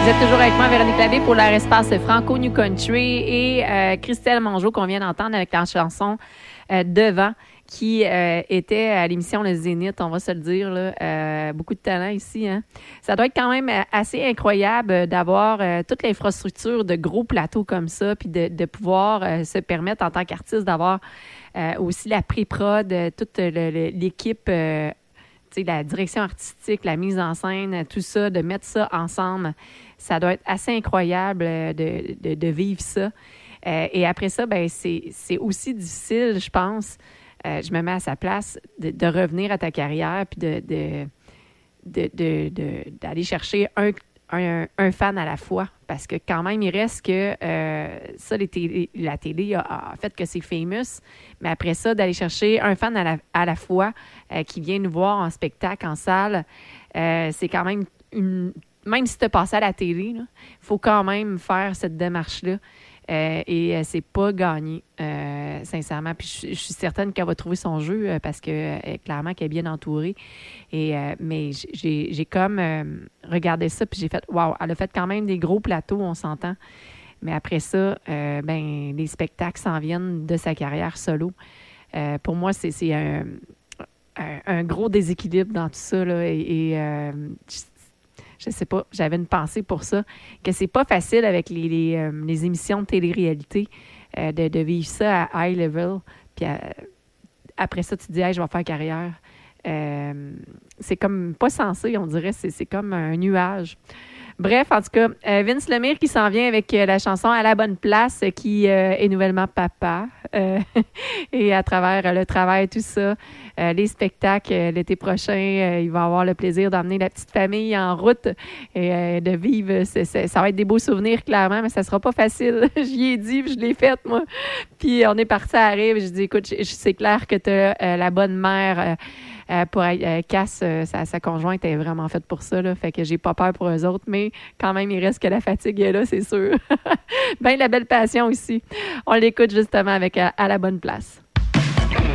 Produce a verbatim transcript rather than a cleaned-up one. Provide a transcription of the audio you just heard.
Vous êtes toujours avec moi, Véronique Labbé, pour leur espace Franco New Country et euh, Christelle Mongeau, qu'on vient d'entendre avec la chanson euh, Devant, qui euh, était à l'émission Le Zénith, on va se le dire. Là, euh, beaucoup de talent ici. Hein? Ça doit être quand même assez incroyable d'avoir euh, toute l'infrastructure de gros plateaux comme ça, puis de, de pouvoir euh, se permettre en tant qu'artiste d'avoir euh, aussi la pré-prod, toute le, le, l'équipe... Euh, la direction artistique, la mise en scène, tout ça, de mettre ça ensemble, ça doit être assez incroyable de, de, de vivre ça. Euh, et après ça, ben c'est, c'est aussi difficile, je pense, euh, je me mets à sa place, de, de revenir à ta carrière puis de, de, de, de, de, d'aller chercher un, un, un fan à la fois. Parce que quand même, il reste que euh, ça, les télé, la télé a, a fait que c'est famous. Mais après ça, d'aller chercher un fan à la, à la fois euh, qui vient nous voir en spectacle, en salle, euh, c'est quand même une... Même si tu as passé à la télé, il faut quand même faire cette démarche-là. Euh, et euh, c'est pas gagné, euh, sincèrement. Puis je, je suis certaine qu'elle va trouver son jeu euh, parce que euh, clairement qu'elle est bien entourée. Et, euh, mais j'ai, j'ai comme euh, regardé ça puis j'ai fait « Wow! » Elle a fait quand même des gros plateaux, on s'entend. Mais après ça, euh, ben les spectacles s'en viennent de sa carrière solo. Euh, pour moi, c'est, c'est un, un, un gros déséquilibre dans tout ça. Là, et et euh, je sais pas, j'avais une pensée pour ça, que c'est pas facile avec les, les, euh, les émissions de télé-réalité euh, de, de vivre ça à high level. Puis à, après ça, tu te dis, hey, je vais faire carrière. Euh, c'est comme pas censé, on dirait, c'est, c'est comme un nuage. Bref, en tout cas, euh, Vince Lemire qui s'en vient avec euh, la chanson À la bonne place, euh, qui euh, est nouvellement papa. Euh, et à travers euh, le travail, tout ça, euh, les spectacles, euh, l'été prochain, euh, il va avoir le plaisir d'emmener la petite famille en route et euh, de vivre. C'est, c'est, ça va être des beaux souvenirs, clairement, mais ça sera pas facile. J'y ai dit, je l'ai fait, moi. Puis on est parti à Rive. Je dis, écoute, je, je, c'est clair que tu as euh, la bonne mère. Euh, Euh, pour euh, Cass, euh, sa, sa conjointe est vraiment faite pour ça, là, fait que j'ai pas peur pour eux autres, mais quand même, il reste que la fatigue est là, c'est sûr. Ben la belle passion aussi. On l'écoute justement avec à, à la bonne place.